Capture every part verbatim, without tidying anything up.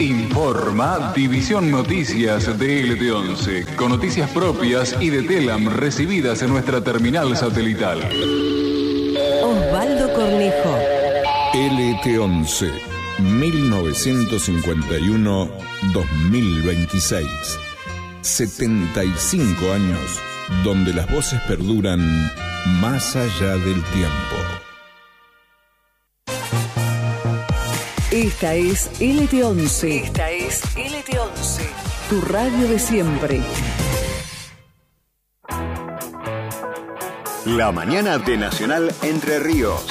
Informa División Noticias de L T once, con noticias propias y de Telam recibidas en nuestra terminal satelital. Osvaldo Cornejo. L T once, mil novecientos cincuenta y uno a dos mil veintiséis. setenta y cinco años donde las voces perduran más allá del tiempo. Esta es L T once. Esta es L T once. Tu radio de siempre. La mañana de Nacional Entre Ríos.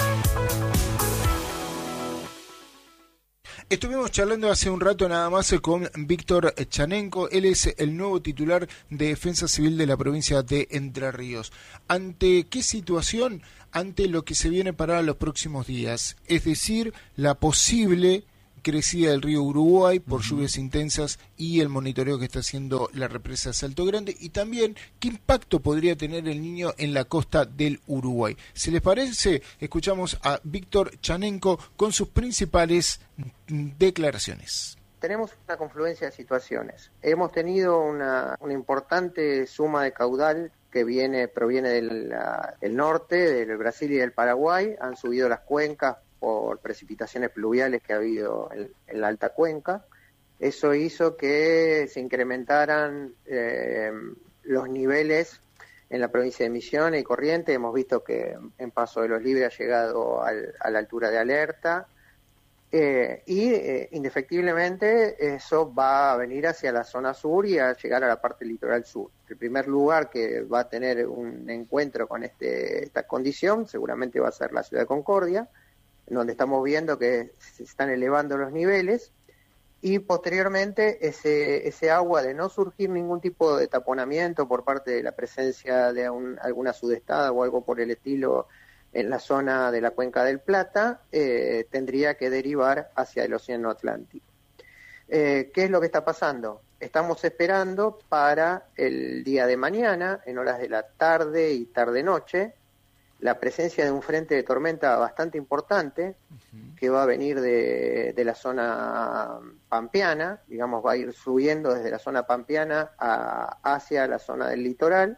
Estuvimos charlando hace un rato nada más con Víctor Chanenko. Él es el nuevo titular de Defensa Civil de la provincia de Entre Ríos. ¿Ante qué situación? Ante lo que se viene para los próximos días, es decir, la posible crecida del río Uruguay por uh-huh. lluvias intensas y el monitoreo que está haciendo la represa Salto Grande, y también qué impacto podría tener el Niño en la costa del Uruguay. Si les parece, escuchamos a Víctor Chanenko con sus principales declaraciones. Tenemos una confluencia de situaciones. Hemos tenido una, una importante suma de caudal que viene proviene del, la, del norte, del Brasil y del Paraguay. Han subido las cuencas por precipitaciones pluviales que ha habido en, en la alta cuenca. Eso hizo que se incrementaran eh, los niveles en la provincia de Misiones y Corrientes. Hemos visto que en Paso de los Libres ha llegado al, a la altura de alerta. Eh, y eh, indefectiblemente eso va a venir hacia la zona sur y a llegar a la parte litoral sur. El primer lugar que va a tener un encuentro con este, esta condición seguramente va a ser la ciudad de Concordia, en donde estamos viendo que se están elevando los niveles, y posteriormente ese, ese agua, de no surgir ningún tipo de taponamiento por parte de la presencia de un, alguna sudestada o algo por el estilo en la zona de la Cuenca del Plata, eh, tendría que derivar hacia el Océano Atlántico. Eh, ¿Qué es lo que está pasando? Estamos esperando para el día de mañana, en horas de la tarde y tarde-noche, la presencia de un frente de tormenta bastante importante, uh-huh. que va a venir de, de la zona pampeana, digamos, va a ir subiendo desde la zona pampeana a, hacia la zona del litoral,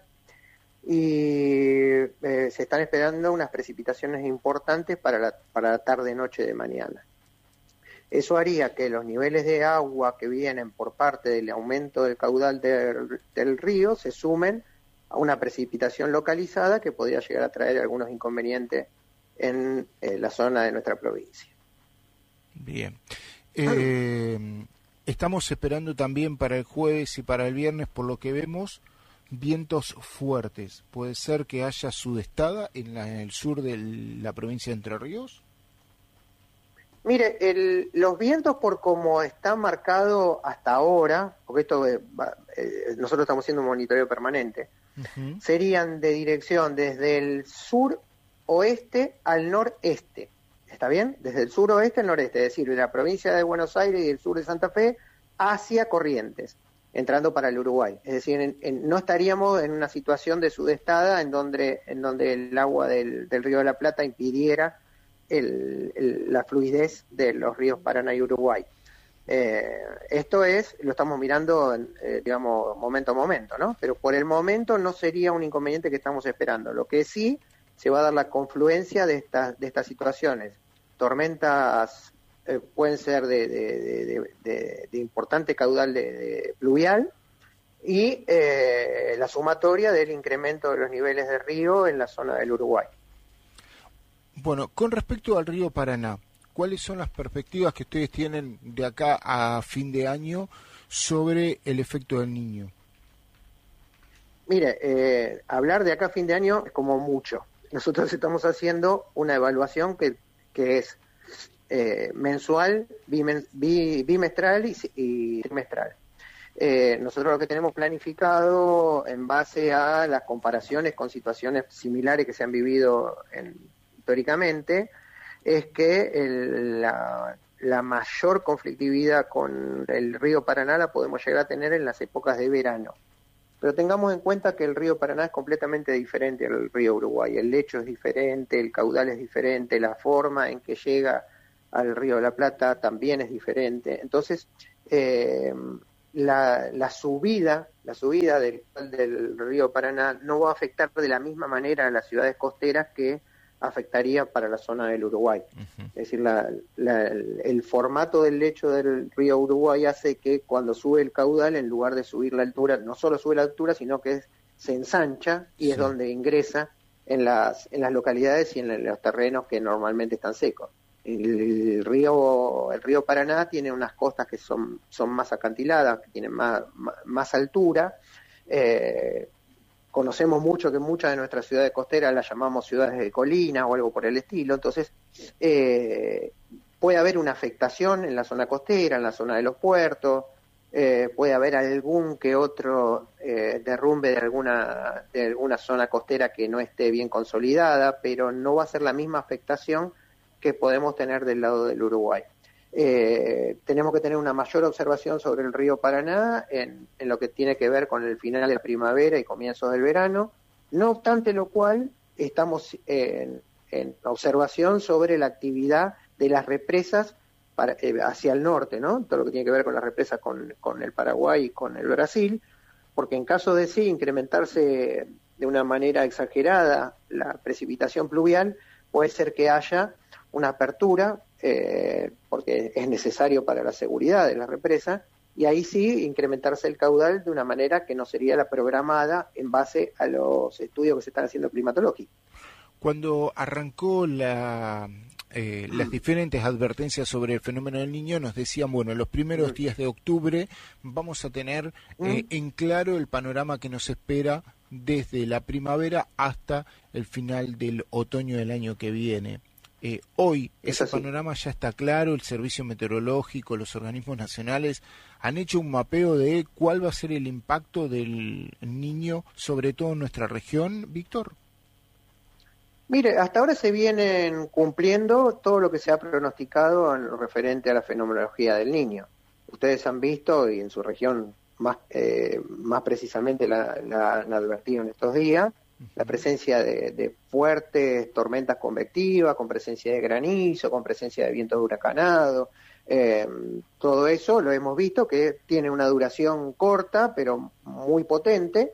y eh, se están esperando unas precipitaciones importantes para la, para la tarde-noche de mañana. Eso haría que los niveles de agua que vienen por parte del aumento del caudal del, del río se sumen a una precipitación localizada que podría llegar a traer algunos inconvenientes en eh, la zona de nuestra provincia. Bien. Eh, estamos esperando también para el jueves y para el viernes, por lo que vemos, vientos fuertes. ¿Puede ser que haya sudestada en, la, en el sur de la provincia de Entre Ríos? Mire, el, los vientos, por como está marcado hasta ahora, porque esto eh, va, eh, nosotros estamos haciendo un monitoreo permanente, uh-huh. serían de dirección desde el sur oeste al noreste. ¿Está bien? Desde el sur oeste al noreste, es decir, de la provincia de Buenos Aires y el sur de Santa Fe hacia Corrientes, entrando para el Uruguay. Es decir, en, en, no estaríamos en una situación de sudestada en donde, en donde el agua del, del Río de la Plata impidiera el, el, la fluidez de los ríos Paraná y Uruguay. Eh, esto es, lo estamos mirando, eh, digamos, momento a momento, ¿no? Pero por el momento no sería un inconveniente que estamos esperando. Lo que sí, se va a dar la confluencia de estas, de estas situaciones. Tormentas Eh, pueden ser de, de, de, de, de importante caudal de, de pluvial y eh, la sumatoria del incremento de los niveles de río en la zona del Uruguay. Bueno, con respecto al río Paraná, ¿cuáles son las perspectivas que ustedes tienen de acá a fin de año sobre el efecto del Niño? Mire, eh, hablar de acá a fin de año es como mucho. Nosotros estamos haciendo una evaluación que, que es Eh, mensual, bimen, bi, bimestral y, y trimestral. Eh, nosotros lo que tenemos planificado en base a las comparaciones con situaciones similares que se han vivido en, históricamente, es que el, la, la mayor conflictividad con el río Paraná la podemos llegar a tener en las épocas de verano. Pero tengamos en cuenta que el río Paraná es completamente diferente al río Uruguay. El lecho es diferente, el caudal es diferente, la forma en que llega al Río de la Plata también es diferente. Entonces, eh, la, la subida, la subida del, del río Paraná no va a afectar de la misma manera a las ciudades costeras que afectaría para la zona del Uruguay. Uh-huh. Es decir, la, la, el formato del lecho del río Uruguay hace que cuando sube el caudal, en lugar de subir la altura, no solo sube la altura, sino que es, se ensancha y sí. es donde ingresa en las, en las localidades y en los terrenos que normalmente están secos. El, el río el río Paraná tiene unas costas que son, son más acantiladas, que tienen más, más, más altura. Eh, conocemos mucho que muchas de nuestras ciudades costeras las llamamos ciudades de colina o algo por el estilo, entonces eh, puede haber una afectación en la zona costera, en la zona de los puertos, eh, puede haber algún que otro eh, derrumbe de alguna, de alguna zona costera que no esté bien consolidada, pero no va a ser la misma afectación que podemos tener del lado del Uruguay. Eh, tenemos que tener una mayor observación sobre el río Paraná en, en lo que tiene que ver con el final de la primavera y comienzos del verano, no obstante lo cual estamos en, en observación sobre la actividad de las represas para, eh, hacia el norte, ¿no? Todo lo que tiene que ver con las represas con, con el Paraguay y con el Brasil, porque en caso de sí incrementarse de una manera exagerada la precipitación pluvial, puede ser que haya una apertura, eh, porque es necesario para la seguridad de la represa, y ahí sí incrementarse el caudal de una manera que no sería la programada en base a los estudios que se están haciendo climatológicos. Cuando arrancó la, eh, las diferentes advertencias sobre el fenómeno del Niño, nos decían, bueno, en los primeros días de octubre vamos a tener eh, en claro el panorama que nos espera desde la primavera hasta el final del otoño del año que viene. Eh, hoy ese panorama ya está claro, el servicio meteorológico, los organismos nacionales han hecho un mapeo de cuál va a ser el impacto del Niño, sobre todo en nuestra región, Víctor. Mire, hasta ahora se vienen cumpliendo todo lo que se ha pronosticado en lo referente a la fenomenología del Niño. Ustedes han visto, y en su región más, eh, más precisamente la, la han advertido en estos días, la presencia de, de fuertes tormentas convectivas, con presencia de granizo, con presencia de vientos huracanados, eh, todo eso lo hemos visto que tiene una duración corta pero muy potente.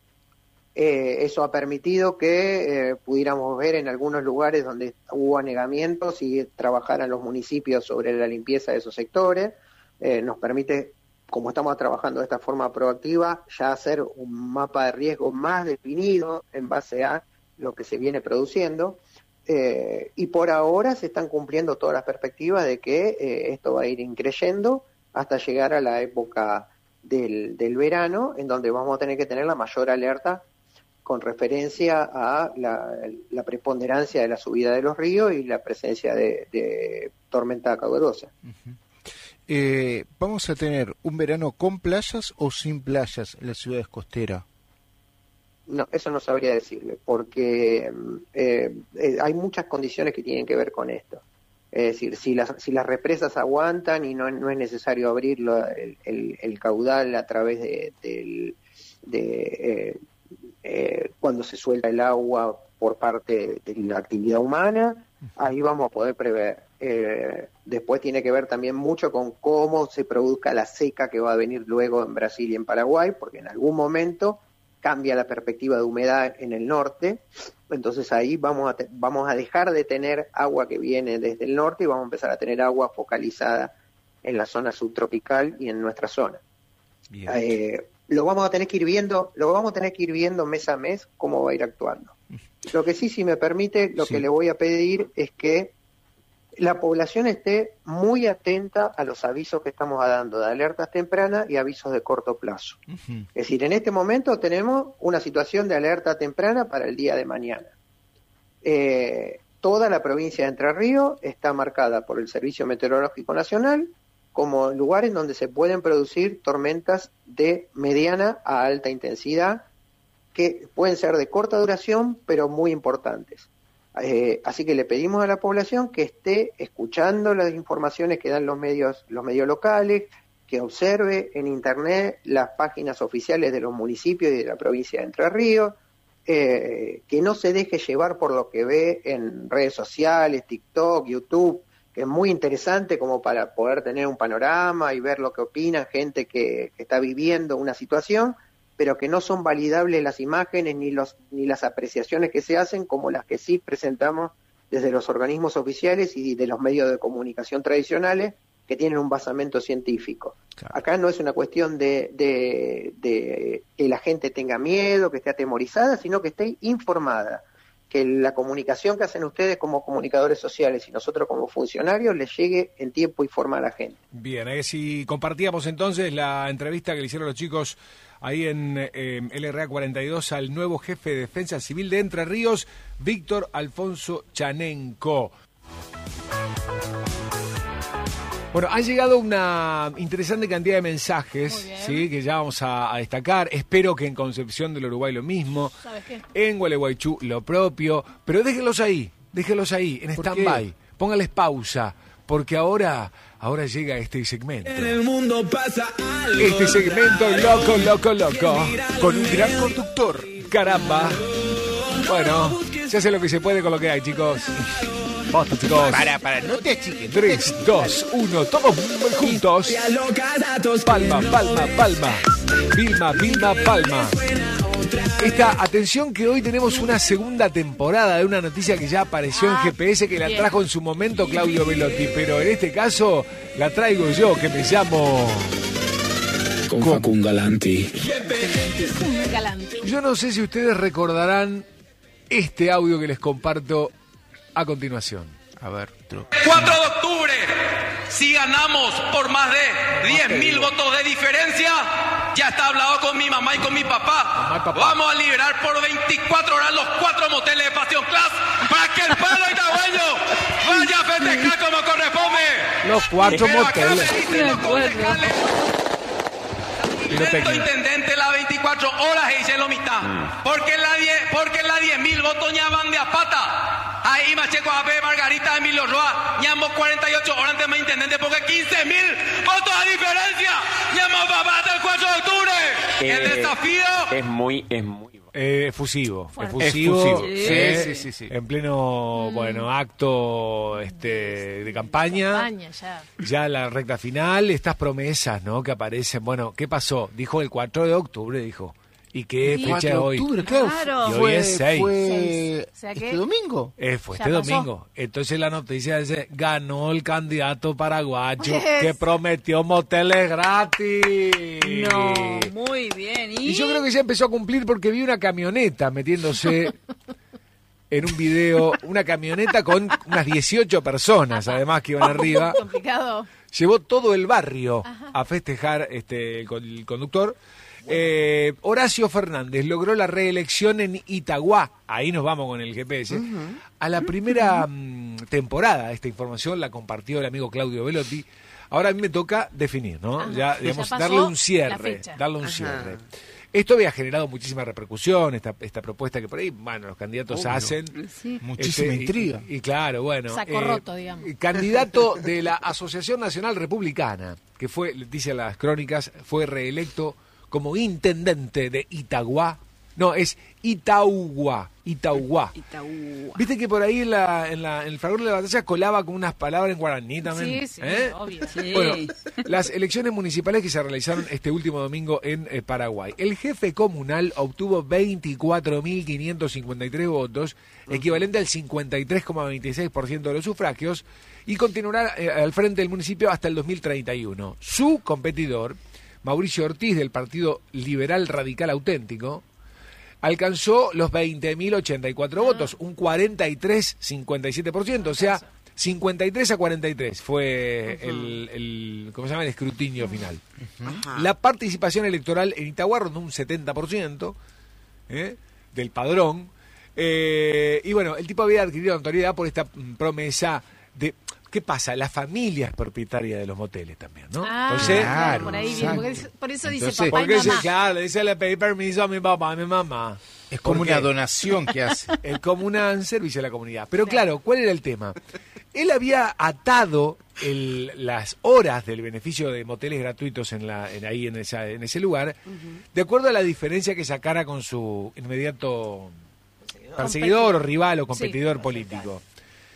Eh, eso ha permitido que eh, pudiéramos ver en algunos lugares donde hubo anegamientos y trabajaran los municipios sobre la limpieza de esos sectores. Eh, nos permite, como estamos trabajando de esta forma proactiva, ya hacer un mapa de riesgo más definido en base a lo que se viene produciendo, eh, y por ahora se están cumpliendo todas las perspectivas de que eh, esto va a ir increyendo hasta llegar a la época del, del verano, en donde vamos a tener que tener la mayor alerta con referencia a la, la preponderancia de la subida de los ríos y la presencia de, de tormenta caudalosa. Uh-huh. Eh, ¿Vamos a tener un verano con playas o sin playas en las ciudades costeras? No, eso no sabría decirle, porque eh, eh, hay muchas condiciones que tienen que ver con esto. Es decir, si las, si las represas aguantan y no, no es necesario abrir el, el, el caudal a través de, de, de eh, eh, cuando se suelta el agua por parte de la actividad humana, ahí vamos a poder prever. Eh, después tiene que ver también mucho con cómo se produzca la seca que va a venir luego en Brasil y en Paraguay, porque en algún momento cambia la perspectiva de humedad en el norte, entonces ahí vamos a, te- vamos a dejar de tener agua que viene desde el norte y vamos a empezar a tener agua focalizada en la zona subtropical y en nuestra zona. Eh, lo vamos a tener que ir viendo, lo vamos a tener que ir viendo mes a mes cómo va a ir actuando. Lo que sí, si me permite, lo sí. que le voy a pedir es que la población esté muy atenta a los avisos que estamos dando de alertas tempranas y avisos de corto plazo. Uh-huh. Es decir, en este momento tenemos una situación de alerta temprana para el día de mañana. Eh, toda la provincia de Entre Ríos está marcada por el Servicio Meteorológico Nacional como lugares donde se pueden producir tormentas de mediana a alta intensidad, que pueden ser de corta duración, pero muy importantes. Eh, así que le pedimos a la población que esté escuchando las informaciones que dan los medios, los medios locales, que observe en internet las páginas oficiales de los municipios y de la provincia de Entre Ríos, eh, que no se deje llevar por lo que ve en redes sociales, TikTok, YouTube, que es muy interesante como para poder tener un panorama y ver lo que opina gente que, que está viviendo una situación, pero que no son validables las imágenes ni los ni las apreciaciones que se hacen como las que sí presentamos desde los organismos oficiales y de los medios de comunicación tradicionales que tienen un basamento científico. Claro. Acá no es una cuestión de, de, de que la gente tenga miedo, que esté atemorizada, sino que esté informada, que la comunicación que hacen ustedes como comunicadores sociales y nosotros como funcionarios les llegue en tiempo y forma a la gente. Bien, eh, si compartíamos entonces la entrevista que le hicieron los chicos ahí en eh, L R A cuarenta y dos al nuevo jefe de Defensa Civil de Entre Ríos, Víctor Alfonso Chanenco. Bueno, ha llegado una interesante cantidad de mensajes, ¿sí? Que ya vamos a, a destacar. Espero que en Concepción del Uruguay lo mismo, ¿sabes qué? En Gualeguaychú lo propio, pero déjenlos ahí, déjenlos ahí, en stand-by, póngales pausa, porque ahora, ahora llega este segmento. En el mundo pasa algo. Este segmento loco, loco, loco, con un gran conductor, caramba. Bueno, se hace lo que se puede con lo que hay, chicos. Basta, chicos. Para, para, no te achiques. tres, dos, uno, todos muy juntos. Palma, palma, palma. Vilma, Vilma, palma. Esta, atención que hoy tenemos una segunda temporada de una noticia que ya apareció en G P S, que la trajo en su momento Claudio Velotti, pero en este caso la traigo yo, que me llamo... Con Facun Galanti. Yo no sé si ustedes recordarán este audio que les comparto a continuación. A ver. cuatro de octubre, si ganamos por más de diez mil votos de diferencia, ya está hablado con mi mamá y con mi papá. Mamá, papá. Vamos a liberar por veinticuatro horas los cuatro moteles de Pasión Class para que el palo itagüeño vaya a festejar como corresponde. Los cuatro Pero acá moteles. me dicen los concejales, Intendente, intendente, las veinticuatro horas y hice lo mitad. Porque en la diez, porque en la diez mil votos ya van de a pata. Ahí Macheco A P, Margarita, Emilio Roa, ñamo cuarenta y ocho horas antes más intendente, porque quince mil votos a diferencia. ñamo papá hasta el cuatro de octubre. Eh, el desafío es muy, es muy Eh, efusivo, Fuerte. efusivo, Efusivo. eh, Sí, sí, sí, sí. en pleno, Mm. bueno, acto este de campaña, Campaña, ya. ya la recta final, estas promesas, ¿no? Que aparecen, bueno, ¿qué pasó? Dijo el cuatro de octubre, dijo. ¿Y qué Sí. fecha cuatro es de hoy? octubre, claro. Claro. Y hoy Fue, es seis. fue Seis. O sea que- este domingo. Eh, fue Ya este pasó. domingo. Entonces la noticia dice, ganó el candidato paraguayo Pues. que prometió moteles gratis. No, muy bien. ¿Y? Y yo creo que ya empezó a cumplir porque vi una camioneta metiéndose en un video, una camioneta con unas dieciocho personas, además, que iban arriba. Complicado. Llevó todo el barrio a festejar este, el, con- el conductor. Eh, Horacio Fernández logró la reelección en Itagüá. Ahí nos vamos con el G P S. A la primera mm, temporada, esta información la compartió el amigo Claudio Velotti. Ahora a mí me toca definir, ¿no? Ajá. Ya, Ya digamos, pasó darle un la cierre. fecha. Darle un Ajá. cierre. Esto había generado muchísima repercusión, esta, esta propuesta que por ahí, bueno, los candidatos Obvio. hacen. Sí. Muchísima Este, y- intriga. Y, y claro, bueno. Saco roto, digamos. Candidato de la Asociación Nacional Republicana, que fue, dicen las crónicas, fue reelecto como intendente de Itagüá. No, es Itauguá. Itauguá. Itaú. Viste que por ahí en, la, en, la, en el fragor de la batalla colaba con unas palabras en guaraní también. Sí, sí, ¿eh? obvio. Bueno, las elecciones municipales que se realizaron este último domingo en eh, Paraguay. El jefe comunal obtuvo veinticuatro mil quinientos cincuenta y tres votos, equivalente al cincuenta y tres coma veintiséis por ciento de los sufragios, y continuará eh, al frente del municipio hasta el dos mil treinta y uno. Su competidor, Mauricio Ortiz, del Partido Liberal Radical Auténtico, alcanzó los veinte mil ochenta y cuatro votos, un cuarenta y tres coma cincuenta y siete por ciento, o sea, cincuenta y tres a cuarenta y tres fue el, el, ¿cómo se llama? El escrutinio final. La participación electoral en Itagüá rondó un setenta por ciento ¿eh? del padrón, eh, y bueno, el tipo había adquirido notoriedad por esta mm, promesa de... ¿Qué pasa? La familia es propietaria de los moteles también, ¿no? Ah, Entonces, claro, por ahí viene, exacto. porque es- por eso dice Entonces, papá y porque se, mamá. claro, le dice, le pedí permiso a mi papá, a mi mamá. Es como ¿Por una qué? donación que hace. Es como un servicio a la comunidad. Pero claro, ¿cuál era el tema? Él había atado el- las horas del beneficio de moteles gratuitos en la, en ahí en, esa, en ese lugar, de acuerdo a la diferencia que sacara con su inmediato perseguidor o rival o competidor Sí. político.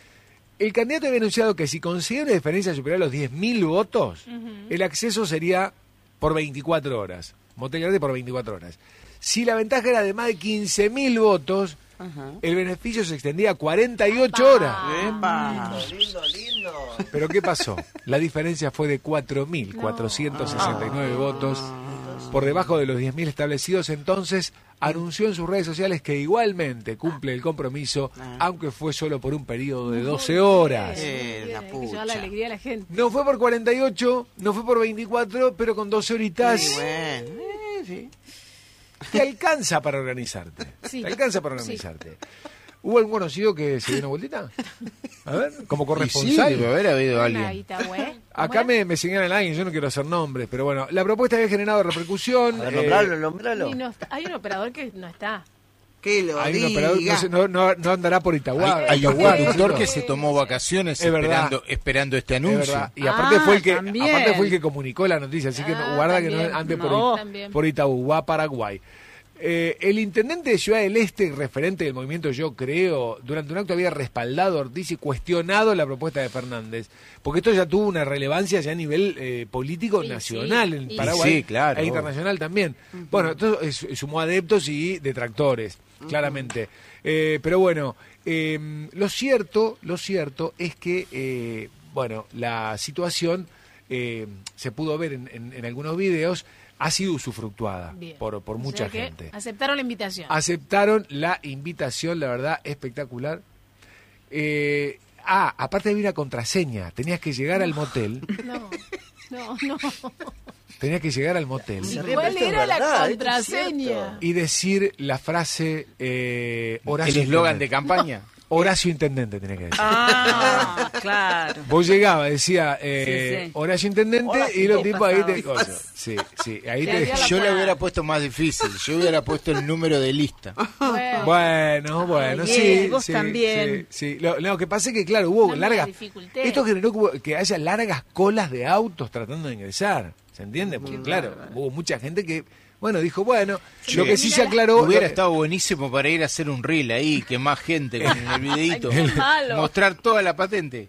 el candidato había anunciado que si conseguía una diferencia superior a los diez mil votos, uh-huh. el acceso sería por veinticuatro horas. Motel gratis por veinticuatro horas. Si la ventaja era de más de quince mil votos, uh-huh. el beneficio se extendía a cuarenta y ocho horas. ¡Epa! Lindo, lindo. ¿Pero qué pasó? La diferencia fue de cuatro mil cuatrocientos sesenta y nueve no. votos. Por debajo de los diez mil establecidos, entonces anunció en sus redes sociales que igualmente cumple el compromiso, ah. aunque fue solo por un periodo de doce horas. Eh, la pucha. La alegría a la gente. No fue por cuarenta y ocho, no fue por veinticuatro, pero con doce horitas. Sí, bueno. eh, sí. Te alcanza para organizarte. Sí. Te alcanza para organizarte. Sí. ¿Hubo algún conocido que se dio una vueltita? A ver, como corresponsal. Sí, debe haber habido alguien. Acá me, me señalan a alguien, yo no quiero hacer nombres, pero bueno, la propuesta había generado repercusión. A ver, nombralo, eh, nombralo. Y no está, hay un operador que no está. Que lo hay diga. un operador que no, no, no andará por Itagua. Hay, hay un conductor que se tomó vacaciones es esperando, esperando este anuncio. Y aparte, ah, fue el que, también. aparte fue el que comunicó la noticia, así que ah, guarda también. que no ande no, por, por Itagua, Paraguay. Eh, el intendente de Ciudad del Este, referente del movimiento Yo Creo, durante un acto había respaldado a Ortiz y cuestionado la propuesta de Fernández, porque esto ya tuvo una relevancia ya a nivel eh, político sí, nacional sí, en sí. Paraguay sí, claro, e internacional también. Uh-huh. Bueno, entonces eh, sumó adeptos y detractores, uh-huh. claramente. Eh, pero bueno, eh, lo cierto, lo cierto es que, eh, bueno, la situación eh, se pudo ver en, en, en algunos videos. Ha sido usufructuada por, por mucha o sea gente. Aceptaron la invitación. Aceptaron la invitación, la verdad, espectacular. Eh, ah, aparte había una contraseña. Tenías que llegar no, al motel. No, no, no. Tenías que llegar al motel. ¿Cuál era la contraseña? Y decir la frase eh, Horacio. El eslogan de campaña. Horacio Intendente tenía que decir. Ah, claro. Vos llegabas, decía eh, sí, sí. Horacio Intendente Horacio, y los tipos ahí te... Cosas. Sí, sí, ahí te... Yo le hubiera puesto más difícil, yo hubiera puesto el número de lista. Bueno, bueno, bueno Ay, sí. Vos sí, también. Sí, sí. Lo, lo que pasa es que, claro, hubo largas... Esto generó que haya largas colas de autos tratando de ingresar, ¿se entiende? Porque, mm, claro, claro, hubo mucha gente que... Bueno, dijo, bueno, sí. lo que sí se aclaró... Hubiera que... estado buenísimo para ir a hacer un reel ahí, que más gente con el videíto. Mostrar toda la patente.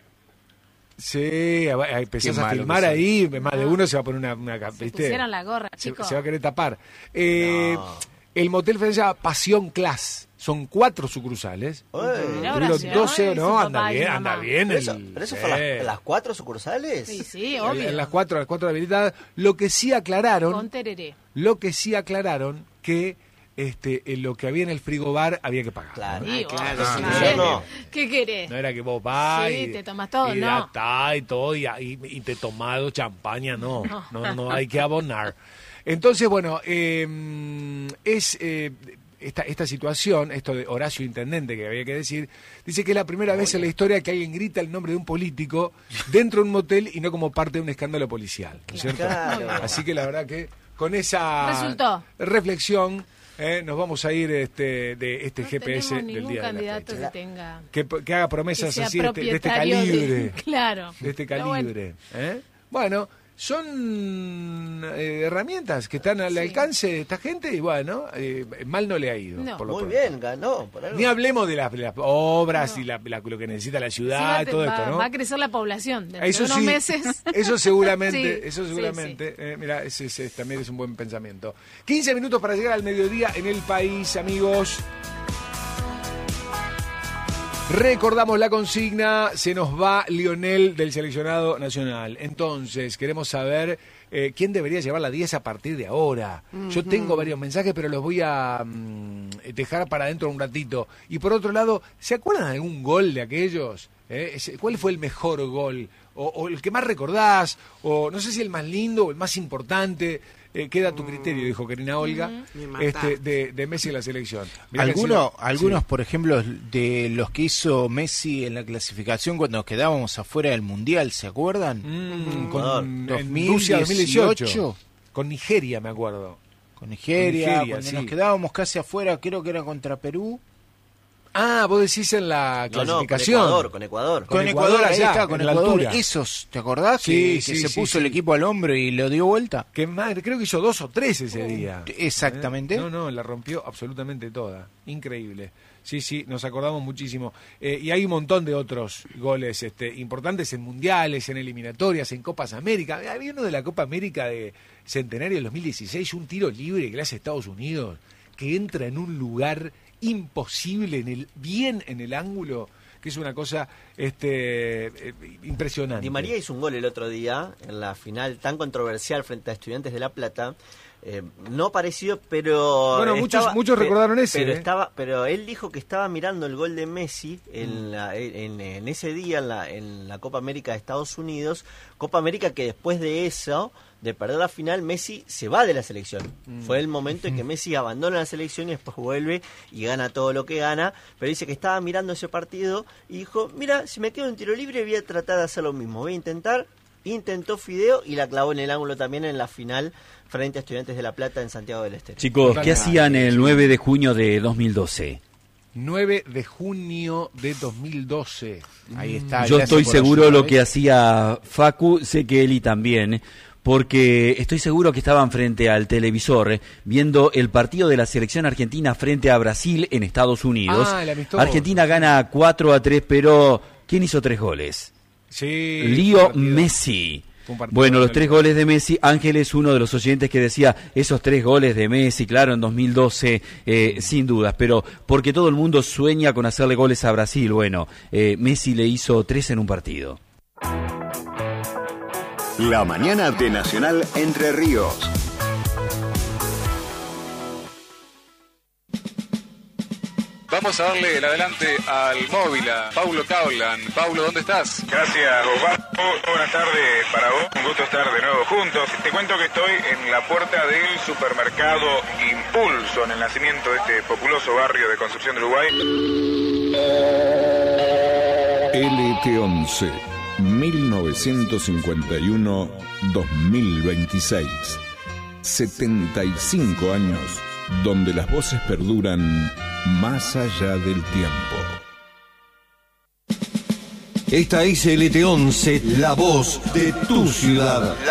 Sí, empezás a filmar ahí, más de uno se va a poner una... una se ¿viste? pusieron la gorra, se, chicos. Se va a querer tapar. Eh, no. El motel se llama Pasión Class. Son cuatro sucursales. Tuvieron doce, no, anda bien, anda bien. ¿Pero eso, el, pero eso sí. fue las, las cuatro sucursales? Sí, sí, obvio. En las cuatro, las cuatro habilitadas. Lo que sí aclararon... Con tereré. Lo que sí aclararon que este en lo que había en el frigobar había que pagar. Claro, sí, claro. Oh, Sí, claro. no. ¿Qué querés? No era que vos vas sí, y te tomas todo, y no. y todo y, y, y te tomado champaña, no. No, no, no hay que abonar. Entonces, bueno, eh, es... Eh, Esta, esta situación, esto de Horacio Intendente que había que decir, dice que es la primera vez en la historia que alguien grita el nombre de un político dentro de un motel y no como parte de un escándalo policial, ¿no es cierto? Claro. Así que la verdad que con esa Resultó. reflexión eh, nos vamos a ir este, de este no G P S del día de la candidato fecha. que tenga Que, que haga promesas que así de este, de este calibre. De, claro. De este calibre. Bueno, ¿eh? bueno son eh, herramientas que están al sí. alcance de esta gente y bueno, eh, mal no le ha ido. No. Por lo Muy pronto. bien, ganó. Por algo. Ni hablemos de las, de las obras no. y la, la, lo que necesita la ciudad y sí, todo va, esto, ¿no? Va a crecer la población dentro eso de unos sí, meses. Eso seguramente, sí, eso sí, seguramente. Sí. Eh, mira, ese, ese también es un buen pensamiento. quince minutos para llegar al mediodía en el país, amigos. Recordamos la consigna, se nos va Lionel del seleccionado nacional. Entonces, queremos saber eh, quién debería llevar la diez a partir de ahora. Uh-huh. Yo tengo varios mensajes, pero los voy a um, dejar para adentro un ratito. Y por otro lado, ¿se acuerdan de algún gol de aquellos? ¿Eh? ¿Cuál fue el mejor gol? O, o el que más recordás, o no sé si el más lindo o el más importante. Eh, queda a tu criterio, dijo Karina Olga, uh-huh. este, de, de Messi en la selección. Algunos, si algunos sí. por ejemplo, de los que hizo Messi en la clasificación cuando nos quedábamos afuera del Mundial, ¿se acuerdan? Mm, con dos mil dieciocho Con Nigeria, me acuerdo. Con Nigeria, con Nigeria cuando sí. nos quedábamos casi afuera, creo que era contra Perú. Ah, vos decís en la No, no, con clasificación. Ecuador, con Ecuador. Con, Con Ecuador, Ecuador ahí allá, está, con en la Ecuador. altura. Esos, ¿te acordás? Sí, que, sí, que se sí, puso sí. el equipo al hombro y lo dio vuelta. Que madre, creo que hizo dos o tres ese día. Exactamente. ¿Eh? No, no, la rompió absolutamente toda. Increíble. Sí, sí, nos acordamos muchísimo. Eh, y hay un montón de otros goles este, importantes en mundiales, en eliminatorias, en Copas América. Había uno de la Copa América de Centenario del dos mil dieciséis, un tiro libre que le hace Estados Unidos, que entra en un lugar imposible, en el bien en el ángulo, que es una cosa este eh, impresionante. Di María hizo un gol el otro día en la final tan controversial frente a Estudiantes de La Plata. Eh, no parecido, pero bueno, muchos estaba, muchos pe- recordaron ese. Pero ¿eh? estaba, pero él dijo que estaba mirando el gol de Messi en, la, en, en ese día en la, en la Copa América de Estados Unidos, Copa América que después de eso, de perder la final, Messi se va de la selección. Mm. Fue el momento en que Messi abandona la selección y después vuelve y gana todo lo que gana, pero dice que estaba mirando ese partido y dijo, mira, si me quedo en tiro libre voy a tratar de hacer lo mismo, voy a intentar. Intentó Fideo y la clavó en el ángulo también en la final frente a Estudiantes de La Plata en Santiago del Estero. Chicos, ¿qué hacían el nueve de junio de dos mil doce? nueve de junio de dos mil doce. Ahí está. Yo estoy seguro lo que hacía Facu, sé que Eli también, porque estoy seguro que estaban frente al televisor viendo el partido de la selección argentina frente a Brasil en Estados Unidos. Ah, el amistoso. Argentina gana cuatro a tres, pero ¿quién hizo tres goles? Sí, Leo Messi. Bueno, los tres goles de Messi. Ángel es uno de los oyentes que decía esos tres goles de Messi, claro, en dos mil doce, eh, sin dudas, pero porque todo el mundo sueña con hacerle goles a Brasil. Bueno, eh, Messi le hizo tres en un partido. La mañana de Nacional Entre Ríos. Vamos a darle el adelante al móvil, a Paulo Kaulan. Paulo, ¿dónde estás? Gracias, Osvaldo. Buenas tardes para vos. Un gusto estar de nuevo juntos. Te cuento que estoy en la puerta del supermercado Impulso, en el nacimiento de este populoso barrio de Concepción del Uruguay. L T once, mil novecientos cincuenta y uno a dos mil veintiséis. setenta y cinco años donde las voces perduran más allá del tiempo. Esta es L T once, la voz de tu ciudad.